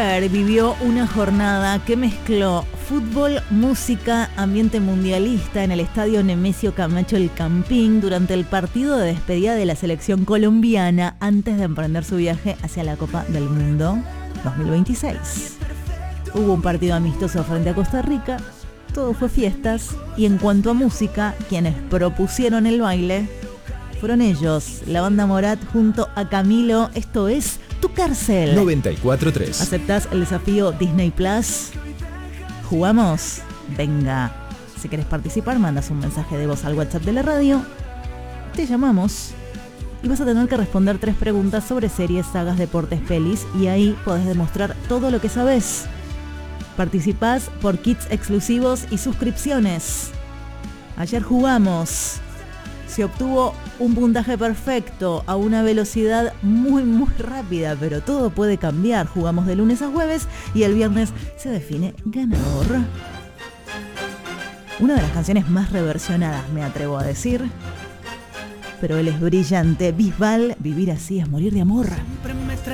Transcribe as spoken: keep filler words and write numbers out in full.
Vivió una jornada que mezcló fútbol, música, ambiente mundialista en el estadio Nemesio Camacho El Campín durante el partido de despedida de la selección colombiana antes de emprender su viaje hacia la Copa del Mundo dos mil veintiséis. Hubo un partido amistoso frente a Costa Rica, todo fue fiestas, y en cuanto a música, quienes propusieron el baile fueron ellos, la banda Morat junto a Camilo. Esto es Tu Cárcel. noventa y cuatro punto tres. ¿Aceptás el desafío Disney Plus? ¿Jugamos? Venga. Si querés participar, mandas un mensaje de voz al WhatsApp de la radio. Te llamamos y vas a tener que responder tres preguntas sobre series, sagas, deportes, pelis, y ahí podés demostrar todo lo que sabés. Participás por kits exclusivos y suscripciones. Ayer jugamos. Se obtuvo un puntaje perfecto a una velocidad muy muy rápida, pero todo puede cambiar. Jugamos de lunes a jueves y el viernes se define ganador. Una de las canciones más reversionadas, me atrevo a decir, pero él es brillante. Bisbal, Vivir así es morir de amor.